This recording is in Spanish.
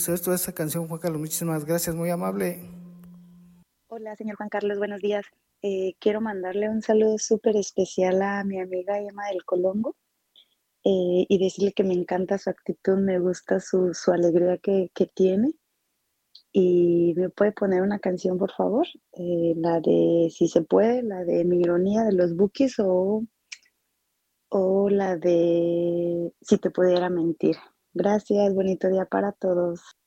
hizo esto, esta canción, Juan Carlos. Muchísimas gracias, muy amable. Hola, señor Juan Carlos, buenos días. Quiero mandarle un saludo súper especial a mi amiga Emma del Colombo y decirle que me encanta su actitud, me gusta su alegría que tiene. Y me puede poner una canción, por favor, la de Si se puede, la de Mi ironía de los Bukis o la de Si te pudiera mentir. Gracias, bonito día para todos.